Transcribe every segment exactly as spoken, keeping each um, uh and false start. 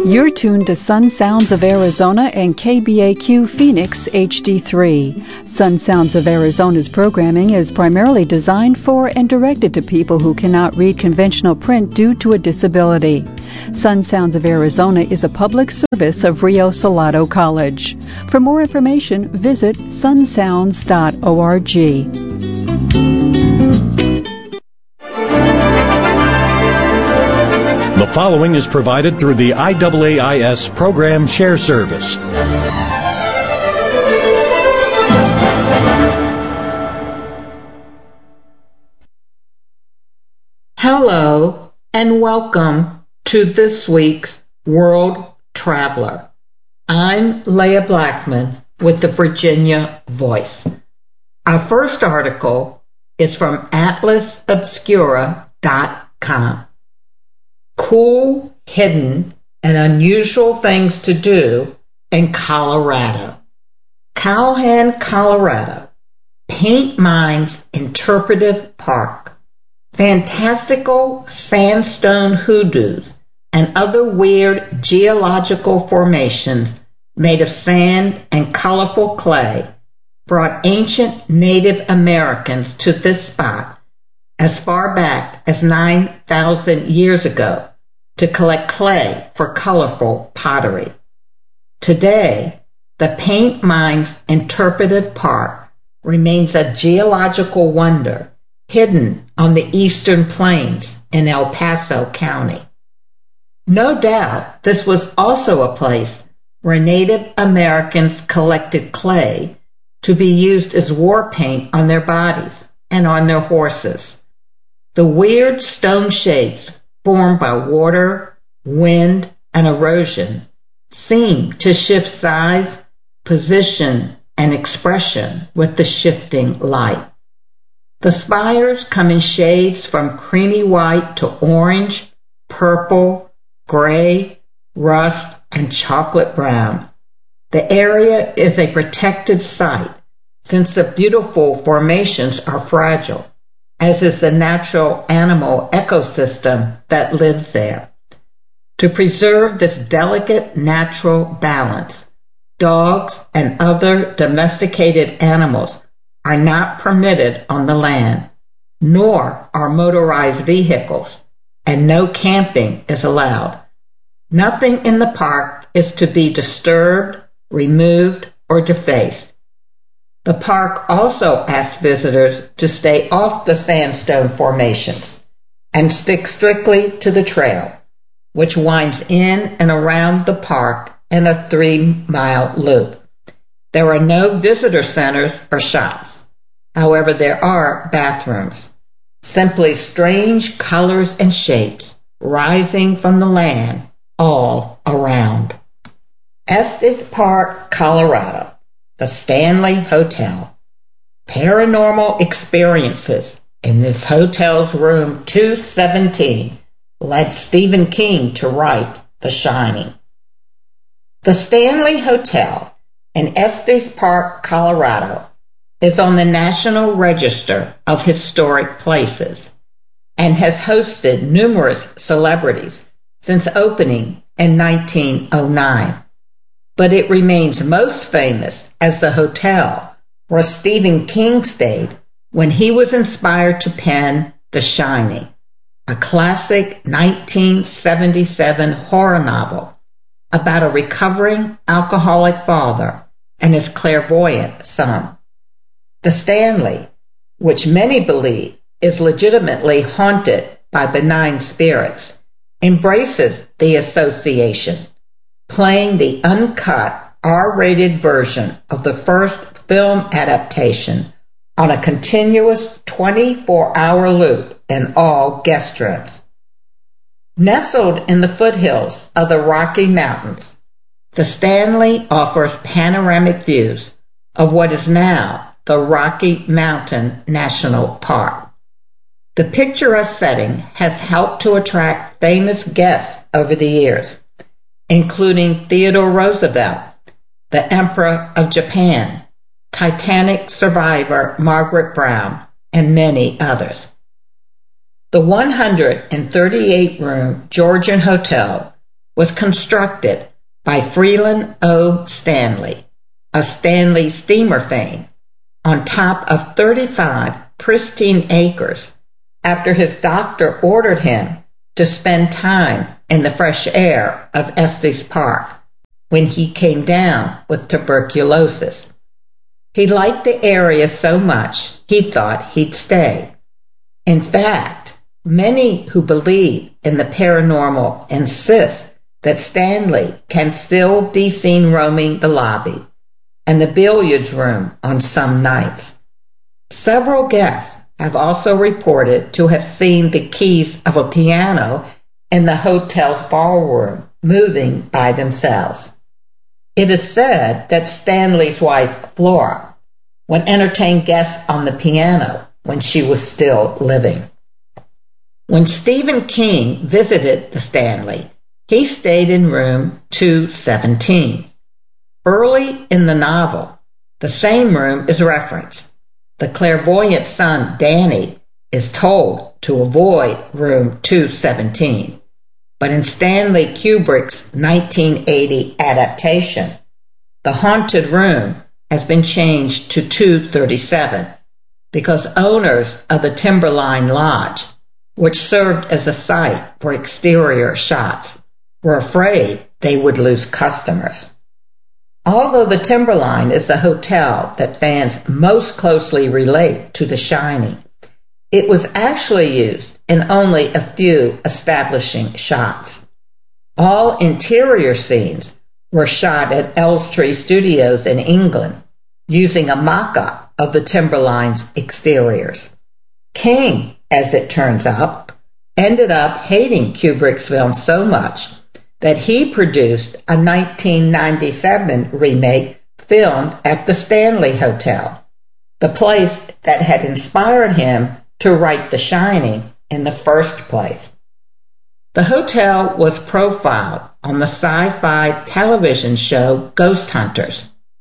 You're tuned to Sun Sounds of Arizona and K B A Q Phoenix H D three. Sun Sounds of Arizona's programming is primarily designed for and directed to people who cannot read conventional print due to a disability. Sun Sounds of Arizona is a public service of Rio Salado College. For more information, visit sun sounds dot org. The following is provided through the I A A I S Program Share Service. Hello and welcome to this week's World Traveler. I'm Leah Blackman with the Virginia Voice. Our first article is from atlas obscura dot com. Cool, hidden, and unusual things to do in Colorado. Calhan, Colorado. Paint Mines Interpretive Park. Fantastical sandstone hoodoos and other weird geological formations made of sand and colorful clay brought ancient Native Americans to this spot as far back as nine thousand years ago to collect clay for colorful pottery. Today, the Paint Mines Interpretive Park remains a geological wonder hidden on the eastern plains in El Paso County. No doubt this was also a place where Native Americans collected clay to be used as war paint on their bodies and on their horses. The weird stone shapes formed by water, wind, and erosion seem to shift size, position, and expression with the shifting light. The spires come in shades from creamy white to orange, purple, gray, rust, and chocolate brown. The area is a protected site since the beautiful formations are fragile, as is the natural animal ecosystem that lives there. To preserve this delicate natural balance, dogs and other domesticated animals are not permitted on the land, nor are motorized vehicles, and no camping is allowed. Nothing in the park is to be disturbed, removed, or defaced. The park also asks visitors to stay off the sandstone formations and stick strictly to the trail, which winds in and around the park in a three-mile loop. There are no visitor centers or shops. However, there are bathrooms, simply strange colors and shapes rising from the land all around. Estes Park, Colorado. The Stanley Hotel. Paranormal experiences in this hotel's room two seventeen led Stephen King to write The Shining. The Stanley Hotel in Estes Park, Colorado, is on the National Register of Historic Places and has hosted numerous celebrities since opening in nineteen oh nine. But it remains most famous as the hotel where Stephen King stayed when he was inspired to pen The Shining, a classic nineteen seventy-seven horror novel about a recovering alcoholic father and his clairvoyant son. The Stanley, which many believe is legitimately haunted by benign spirits, embraces the association, playing the uncut R-rated version of the first film adaptation on a continuous twenty-four hour loop in all guest rooms. Nestled in the foothills of the Rocky Mountains, the Stanley offers panoramic views of what is now the Rocky Mountain National Park. The picturesque setting has helped to attract famous guests over the years, including Theodore Roosevelt, the Emperor of Japan, Titanic survivor Margaret Brown, and many others. The one hundred thirty-eight room Georgian Hotel was constructed by Freeland O. Stanley of Stanley Steamer fame on top of thirty-five pristine acres after his doctor ordered him to spend time in the fresh air of Estes Park when he came down with tuberculosis. He liked the area so much he thought he'd stay. In fact, many who believe in the paranormal insist that Stanley can still be seen roaming the lobby and the billiards room on some nights. Several guests have also reported to have seen the keys of a piano in the hotel's ballroom moving by themselves. It is said that Stanley's wife, Flora, would entertain guests on the piano when she was still living. When Stephen King visited the Stanley, he stayed in room two seventeen. Early in the novel, the same room is referenced. The clairvoyant son, Danny, is told to avoid room two seventeen. But in Stanley Kubrick's nineteen eighty adaptation, the haunted room has been changed to two thirty-seven because owners of the Timberline Lodge, which served as a site for exterior shots, were afraid they would lose customers. Although the Timberline is the hotel that fans most closely relate to The Shining, it was actually used in only a few establishing shots. All interior scenes were shot at Elstree Studios in England, using a mock-up of the Timberline's exteriors. King, as it turns out, ended up hating Kubrick's film so much that he produced a nineteen ninety-seven remake filmed at the Stanley Hotel, the place that had inspired him to write The Shining in the first place. The hotel was profiled on the sci-fi television show Ghost Hunters.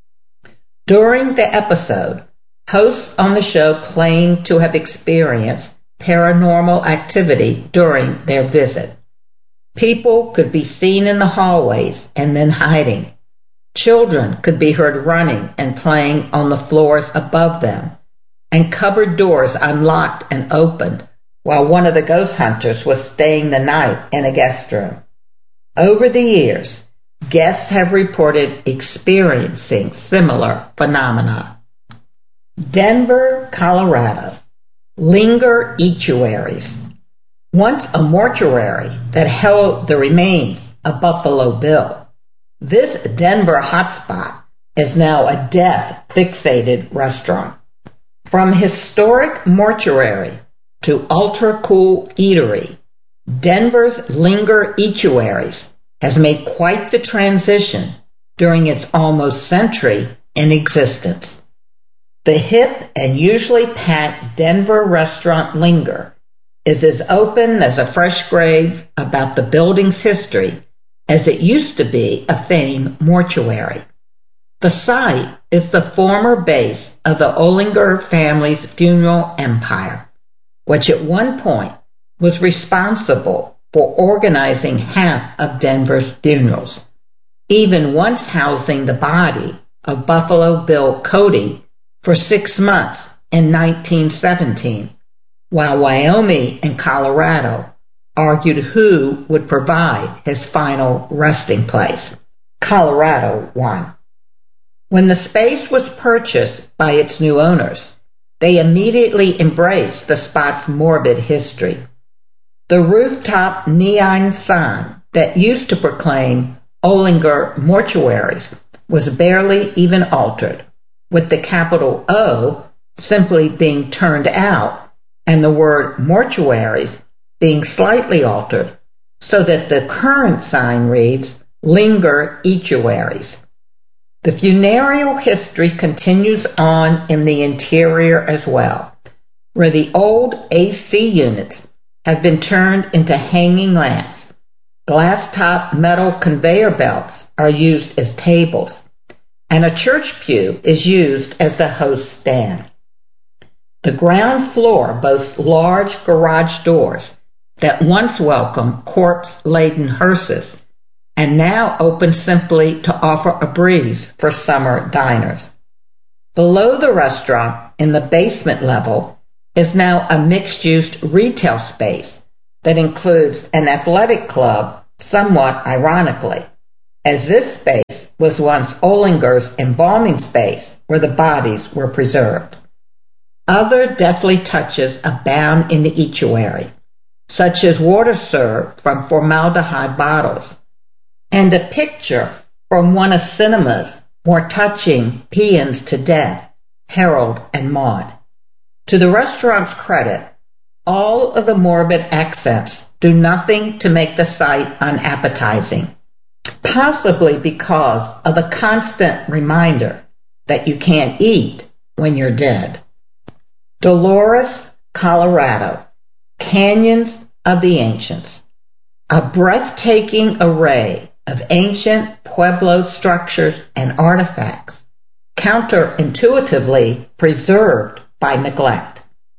During the episode, hosts on the show claimed to have experienced paranormal activity during their visit. People could be seen in the hallways and then hiding. Children could be heard running and playing on the floors above them, and cupboard doors unlocked and opened while one of the ghost hunters was staying the night in a guest room. Over the years, guests have reported experiencing similar phenomena. Denver, Colorado. Linger Estuaries. Once a mortuary that held the remains of Buffalo Bill, this Denver hotspot is now a death-fixated restaurant. From historic mortuary to ultra-cool eatery, Denver's Linger Estuaries has made quite the transition during its almost century in existence. The hip and usually packed Denver restaurant Linger is as open as a fresh grave about the building's history as it used to be a famed mortuary. The site is the former base of the Ollinger family's funeral empire, which at one point was responsible for organizing half of Denver's funerals, even once housing the body of Buffalo Bill Cody for six months in nineteen seventeen, while Wyoming and Colorado argued who would provide his final resting place. Colorado won. When the space was purchased by its new owners, they immediately embraced the spot's morbid history. The rooftop neon sign that used to proclaim Ollinger Mortuaries was barely even altered, with the capital O simply being turned out and the word mortuaries being slightly altered so that the current sign reads Linger Estuaries. The funereal history continues on in the interior as well, where the old A C units have been turned into hanging lamps. Glass-top metal conveyor belts are used as tables, and a church pew is used as the host stand. The ground floor boasts large garage doors that once welcomed corpse-laden hearses and now open simply to offer a breeze for summer diners. Below the restaurant, in the basement level, is now a mixed-use retail space that includes an athletic club, somewhat ironically, as this space was once Ollinger's embalming space where the bodies were preserved. Other deathly touches abound in the estuary, such as water served from formaldehyde bottles, and a picture from one of cinema's more touching paeans to death, Harold and Maude. To the restaurant's credit, all of the morbid accents do nothing to make the sight unappetizing, possibly because of the constant reminder that you can't eat when you're dead. Dolores, Colorado, Canyons of the Ancients, a breathtaking array of ancient Pueblo structures and artifacts, counterintuitively preserved by neglect.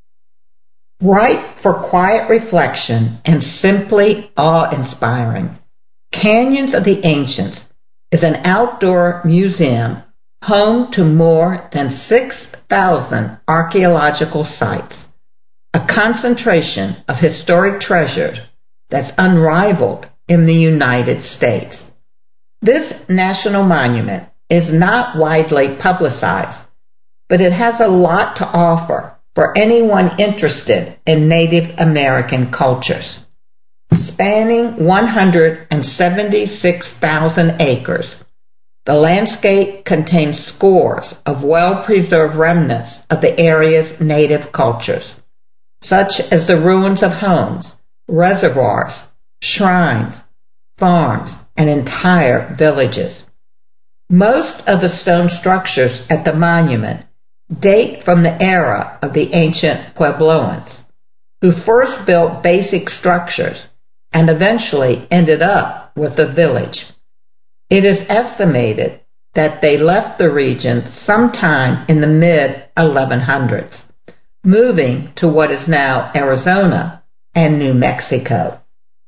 Ripe for quiet reflection and simply awe-inspiring, Canyons of the Ancients is an outdoor museum home to more than six thousand archaeological sites, a concentration of historic treasures that's unrivaled in the United States. This national monument is not widely publicized, but it has a lot to offer for anyone interested in Native American cultures. Spanning one hundred seventy-six thousand acres, the landscape contains scores of well-preserved remnants of the area's native cultures, such as the ruins of homes, reservoirs, shrines, farms, and entire villages. Most of the stone structures at the monument date from the era of the ancient Puebloans, who first built basic structures and eventually ended up with a village. It is estimated that they left the region sometime in the mid eleven hundreds, moving to what is now Arizona and New Mexico.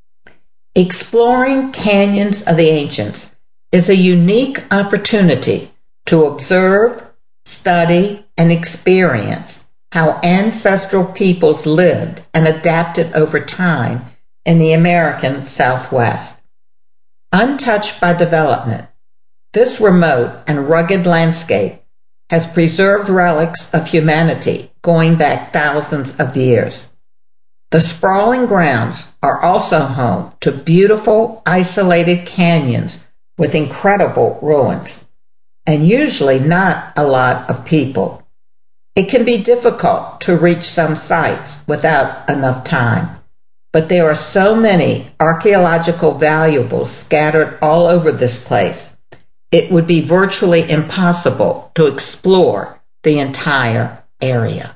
Exploring Canyons of the Ancients is a unique opportunity to observe, study, and experience how ancestral peoples lived and adapted over time in the American Southwest. Untouched by development, this remote and rugged landscape has preserved relics of humanity going back thousands of years. The sprawling grounds are also home to beautiful, isolated canyons with incredible ruins, and usually not a lot of people. It can be difficult to reach some sites without enough time, but there are so many archaeological valuables scattered all over this place, it would be virtually impossible to explore the entire area.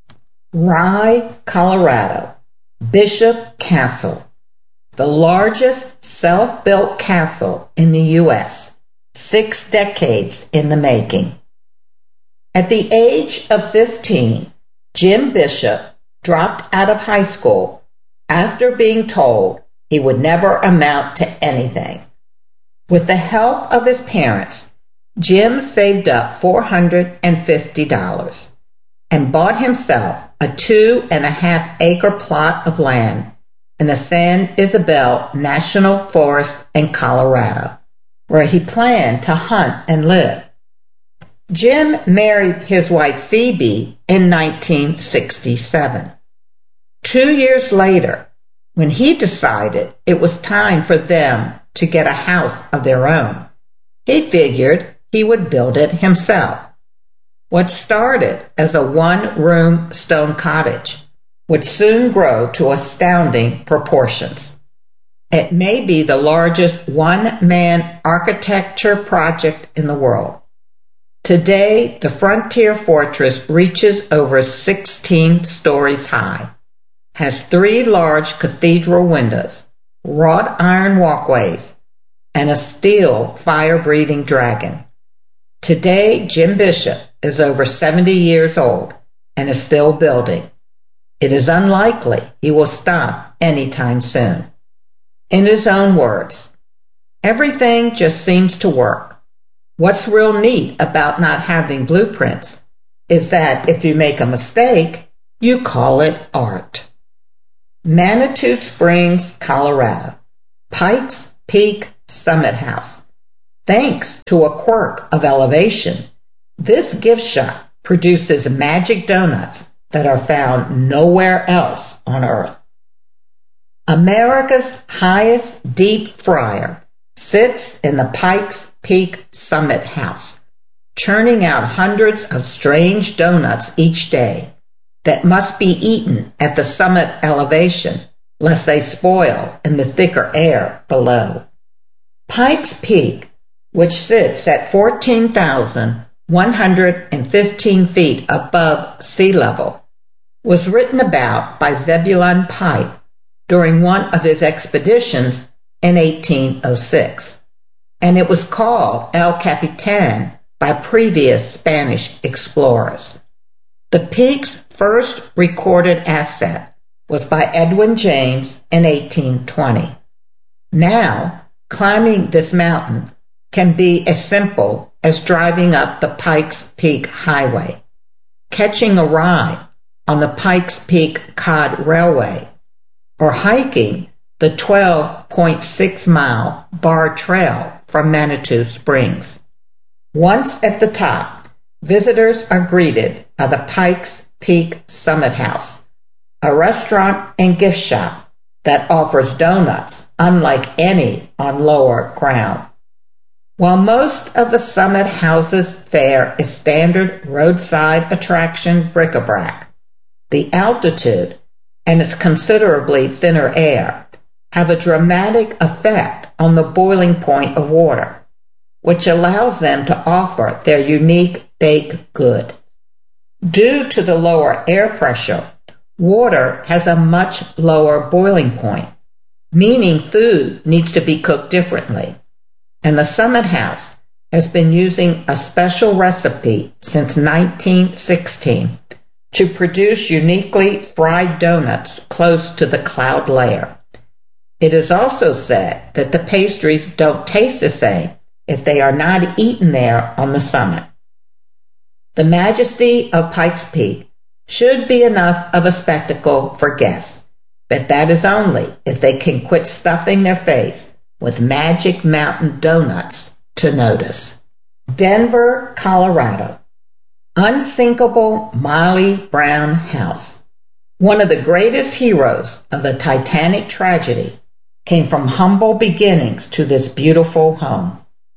Rye, Colorado, Bishop Castle, the largest self-built castle in the U S, six decades in the making. At the age of fifteen, Jim Bishop dropped out of high school after being told he would never amount to anything. With the help of his parents, Jim saved up four hundred fifty dollars and bought himself a two and a half acre plot of land in the San Isabel National Forest in Colorado, where he planned to hunt and live. Jim married his wife Phoebe in nineteen sixty-seven. Two years later, when he decided it was time for them to get a house of their own, he figured he would build it himself. What started as a one-room stone cottage would soon grow to astounding proportions. It may be the largest one-man architecture project in the world. Today, the Frontier Fortress reaches over sixteen stories high, has three large cathedral windows, wrought iron walkways, and a steel fire-breathing dragon. Today, Jim Bishop is over seventy years old and is still building. It is unlikely he will stop anytime soon. In his own words, Everything just seems to work. What's real neat about not having blueprints is that if you make a mistake, you call it art. Manitou Springs, Colorado. Pikes Peak Summit House. Thanks to a quirk of elevation, this gift shop produces magic donuts that are found nowhere else on Earth. America's highest deep fryer sits in the Pikes Peak Summit House, churning out hundreds of strange donuts each day that must be eaten at the summit elevation lest they spoil in the thicker air below. Pikes Peak, which sits at fourteen thousand one hundred fifteen feet above sea level, was written about by Zebulon Pike during one of his expeditions in eighteen oh six, and it was called El Capitan by previous Spanish explorers. The peak's first recorded ascent was by Edwin James in eighteen twenty. Now, climbing this mountain can be as simple as driving up the Pikes Peak Highway, catching a ride on the Pikes Peak Cod Railway, or hiking the twelve point six mile Bar Trail from Manitou Springs. Once at the top, visitors are greeted by the Pikes Peak Summit House, a restaurant and gift shop that offers donuts unlike any on lower ground. While most of the Summit House's fare is standard roadside attraction bric-a-brac, the altitude and its considerably thinner air have a dramatic effect on the boiling point of water, which allows them to offer their unique baked good. Due to the lower air pressure, water has a much lower boiling point, meaning food needs to be cooked differently. And the Summit House has been using a special recipe since nineteen sixteen to produce uniquely fried donuts close to the cloud layer. It is also said that the pastries don't taste the same if they are not eaten there on the summit. The majesty of Pikes Peak should be enough of a spectacle for guests, but that is only if they can quit stuffing their face with Magic Mountain donuts to notice. Denver, Colorado. Unsinkable Molly Brown House. One of the greatest heroes of the Titanic tragedy came from humble beginnings to this beautiful home.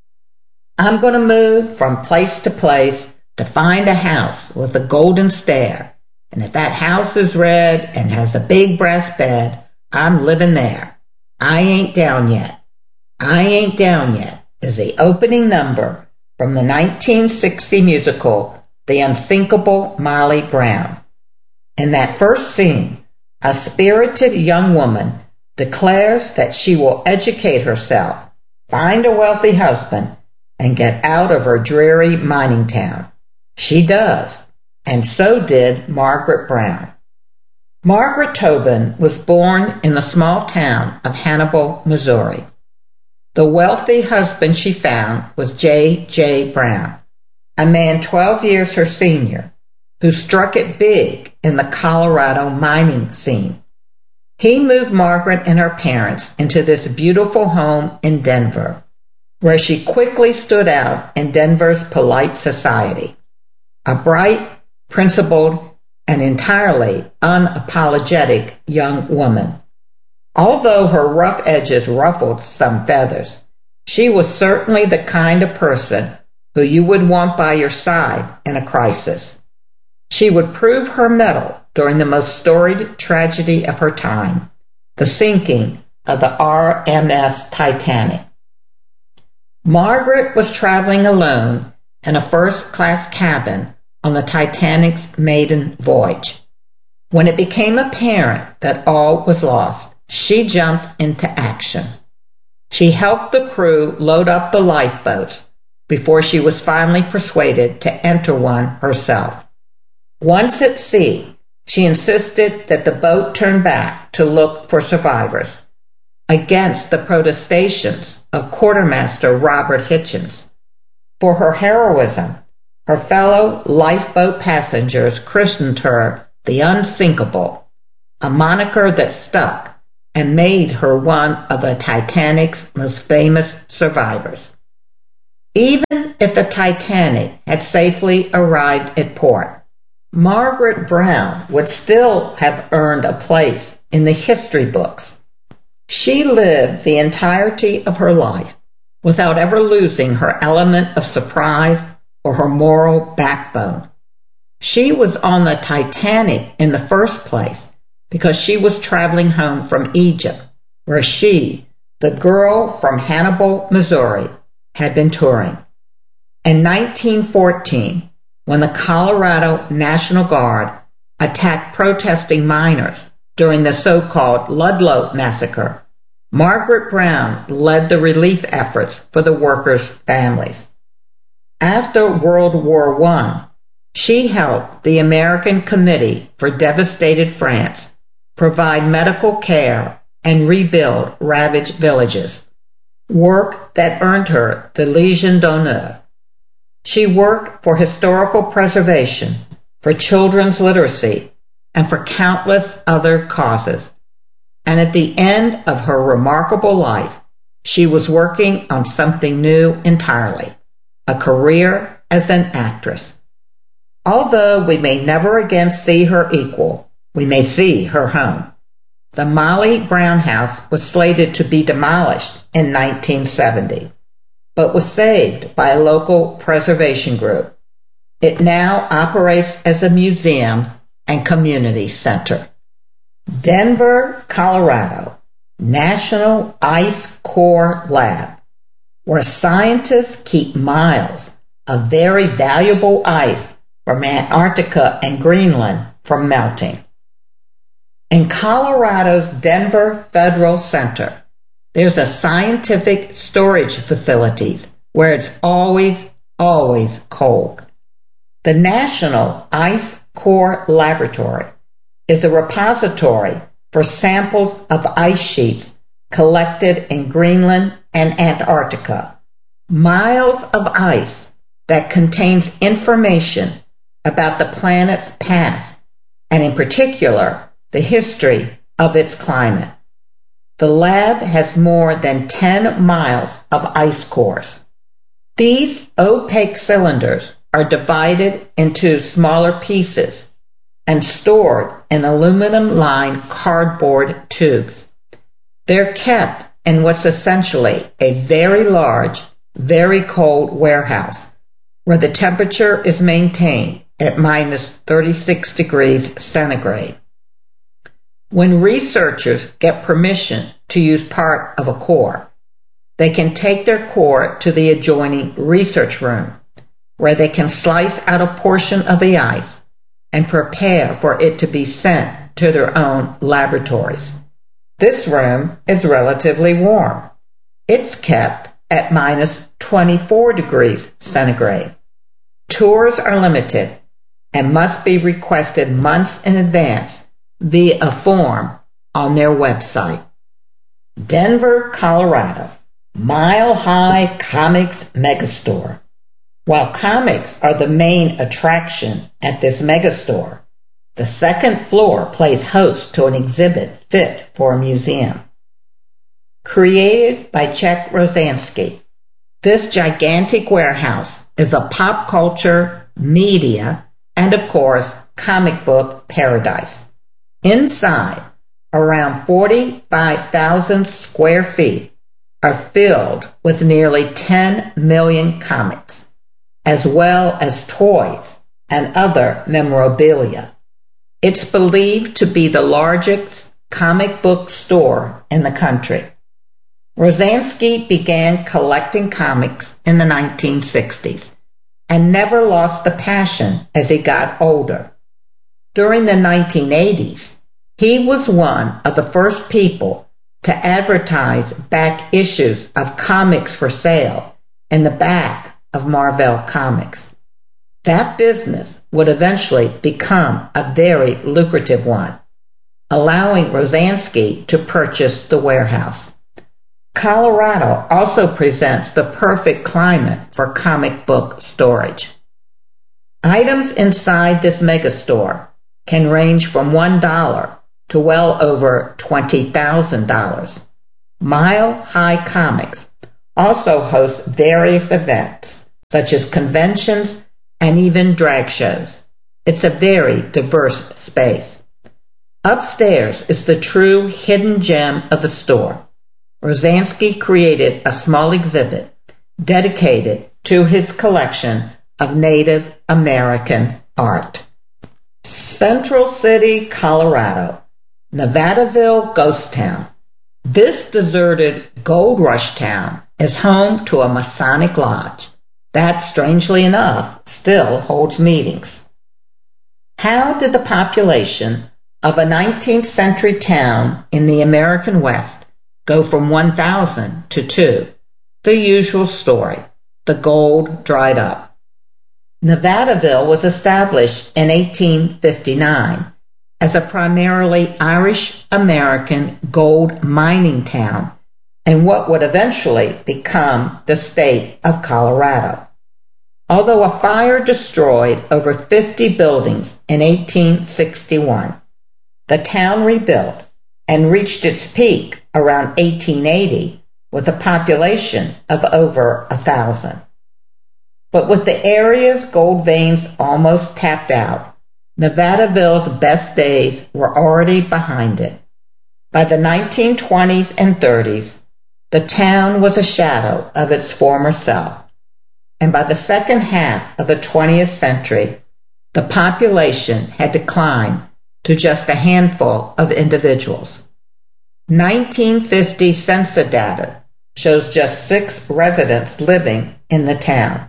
I'm going to move from place to place to find a house with a golden stair, and if that house is red and has a big brass bed, I'm living there. I ain't down yet. I Ain't Down Yet is the opening number from the nineteen sixty musical The Unsinkable Molly Brown. In that first scene, a spirited young woman declares that she will educate herself, find a wealthy husband, and get out of her dreary mining town. She does, and so did Margaret Brown. Margaret Tobin was born in the small town of Hannibal, Missouri. The wealthy husband she found was J J Brown, a man twelve years her senior, who struck it big in the Colorado mining scene. He moved Margaret and her parents into this beautiful home in Denver, where she quickly stood out in Denver's polite society. A bright, principled, and entirely unapologetic young woman. Although her rough edges ruffled some feathers, she was certainly the kind of person who you would want by your side in a crisis. She would prove her mettle during the most storied tragedy of her time, the sinking of the R M S Titanic. Margaret was traveling alone in a first-class cabin on the Titanic's maiden voyage. When it became apparent that all was lost, she jumped into action. She helped the crew load up the lifeboats before she was finally persuaded to enter one herself. Once at sea, she insisted that the boat turn back to look for survivors. against the protestations of Quartermaster Robert Hitchens. For her heroism, her fellow lifeboat passengers christened her the Unsinkable, a moniker that stuck and made her one of the Titanic's most famous survivors. Even if the Titanic had safely arrived at port, Margaret Brown would still have earned a place in the history books. She lived the entirety of her life without ever losing her element of surprise or her moral backbone. She was on the Titanic in the first place because she was traveling home from Egypt, where she, the girl from Hannibal, Missouri, had been touring. In nineteen fourteen, when the Colorado National Guard attacked protesting miners during the so-called Ludlow Massacre, Margaret Brown led the relief efforts for the workers' families. After World War One, she helped the American Committee for Devastated France provide medical care and rebuild ravaged villages, work that earned her the Légion d'honneur. She worked for historical preservation, for children's literacy, and for countless other causes. And at the end of her remarkable life, she was working on something new entirely, a career as an actress. Although we may never again see her equal, we may see her home. The Molly Brown House was slated to be demolished in nineteen seventy, but was saved by a local preservation group. It now operates as a museum and community center. Denver, Colorado, National Ice Core Lab, where scientists keep miles of very valuable ice from Antarctica and Greenland from melting. In Colorado's Denver Federal Center, there's a scientific storage facility where it's always, always cold. The National Ice Core Laboratory is a repository for samples of ice sheets collected in Greenland and Antarctica. Miles of ice that contains information about the planet's past, and in particular, the history of its climate. The lab has more than ten miles of ice cores. These opaque cylinders are divided into smaller pieces and stored in aluminum-lined cardboard tubes. They're kept in what's essentially a very large, very cold warehouse where the temperature is maintained at minus thirty-six degrees centigrade. When researchers get permission to use part of a core, they can take their core to the adjoining research room, where they can slice out a portion of the ice and prepare for it to be sent to their own laboratories. This room is relatively warm. It's kept at minus twenty-four degrees centigrade. Tours are limited and must be requested months in advance via a form on their website. Denver, Colorado, Mile High Comics Megastore. While comics are the main attraction at this megastore, the second floor plays host to an exhibit fit for a museum. Created by Czech Rozansky, this gigantic warehouse is a pop culture, media, and of course, comic book paradise. Inside, around forty-five thousand square feet are filled with nearly ten million comics, as well as toys and other memorabilia. It's believed to be the largest comic book store in the country. Rozansky began collecting comics in the nineteen sixties and never lost the passion as he got older. During the nineteen eighties, he was one of the first people to advertise back issues of comics for sale in the back of Marvel Comics. That business would eventually become a very lucrative one, allowing Rozansky to purchase the warehouse. Colorado also presents the perfect climate for comic book storage. Items inside this megastore can range from one dollar to well over twenty thousand dollars. Mile High Comics also hosts various events, such as conventions and even drag shows. It's a very diverse space. Upstairs is the true hidden gem of the store. Rosansky created a small exhibit dedicated to his collection of Native American art. Central City, Colorado, Nevadaville Ghost Town. This deserted gold rush town is home to a Masonic lodge that, strangely enough, still holds meetings. How did the population of a nineteenth century town in the American West go from one thousand to two? The usual story. The gold dried up. Nevadaville was established in eighteen fifty-nine as a primarily Irish-American gold mining town in what would eventually become the state of Colorado. Although a fire destroyed over fifty buildings in eighteen sixty-one, the town rebuilt and reached its peak around eighteen eighty with a population of over a thousand. But with the area's gold veins almost tapped out, Nevadaville's best days were already behind it. By the nineteen twenties and thirties, the town was a shadow of its former self. And by the second half of the twentieth century, the population had declined to just a handful of individuals. nineteen fifty census data shows just six residents living in the town.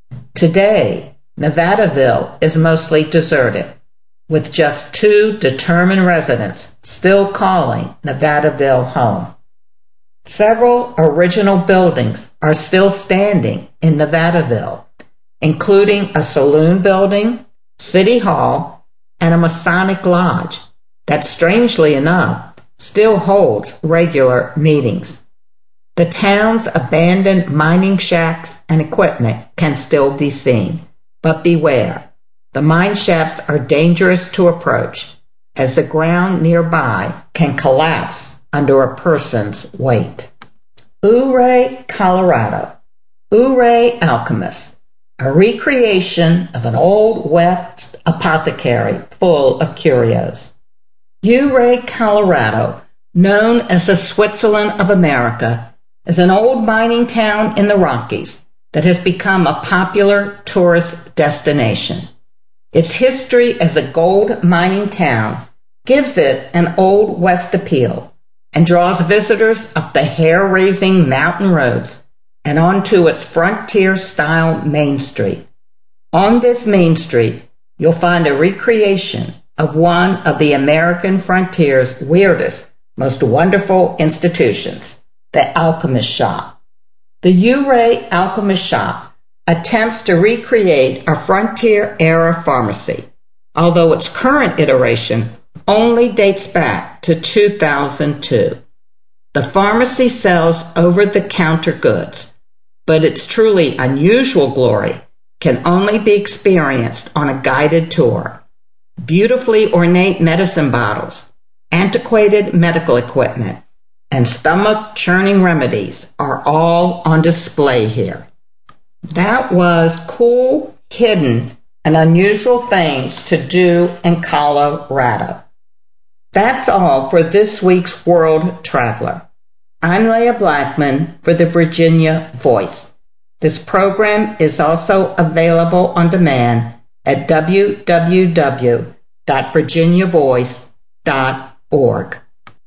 Today, Nevadaville is mostly deserted, with just two determined residents still calling Nevadaville home. Several original buildings are still standing in Nevadaville, including a saloon building, City Hall, and a Masonic lodge that, strangely enough, still holds regular meetings. The town's abandoned mining shacks and equipment can still be seen, but beware, the mine shafts are dangerous to approach, as the ground nearby can collapse under a person's weight. Ouray, Colorado. Ouray Alchemist, a recreation of an Old West apothecary full of curios. Ouray, Colorado, known as the Switzerland of America, is an old mining town in the Rockies that has become a popular tourist destination. Its history as a gold mining town gives it an Old West appeal and draws visitors up the hair-raising mountain roads and onto its frontier-style Main Street. On this Main Street, you'll find a recreation of one of the American frontier's weirdest, most wonderful institutions, the Alchemist Shop. The Ouray Alchemist Shop attempts to recreate a frontier-era pharmacy, although its current iteration only dates back to two thousand two. The pharmacy sells over-the-counter goods, but its truly unusual glory can only be experienced on a guided tour. Beautifully ornate medicine bottles, antiquated medical equipment, and stomach-churning remedies are all on display here. That was cool, hidden, and unusual things to do in Colorado. That's all for this week's World Traveler. I'm Leah Blackman for the Virginia Voice. This program is also available on demand at w w w dot virginia voice dot org.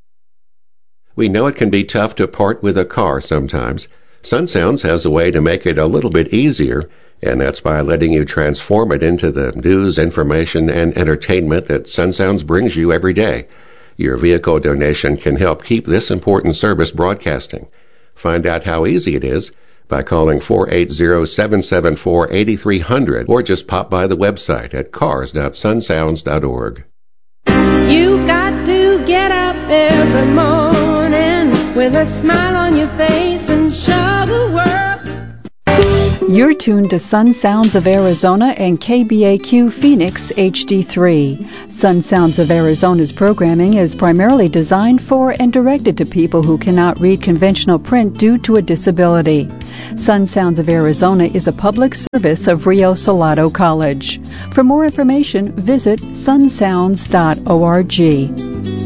We know it can be tough to part with a car sometimes. SunSounds has a way to make it a little bit easier, and that's by letting you transform it into the news, information, and entertainment that SunSounds brings you every day. Your vehicle donation can help keep this important service broadcasting. Find out how easy it is by calling four eight zero, seven seven four, eight three zero zero or just pop by the website at cars dot sunsounds dot org. You got to get up every morning with with a smile on your face and show the world. You're tuned to Sun Sounds of Arizona and K B A Q Phoenix H D three. Sun Sounds of Arizona's programming is primarily designed for and directed to people who cannot read conventional print due to a disability. Sun Sounds of Arizona is a public service of Rio Salado College. For more information, visit sun sounds dot org.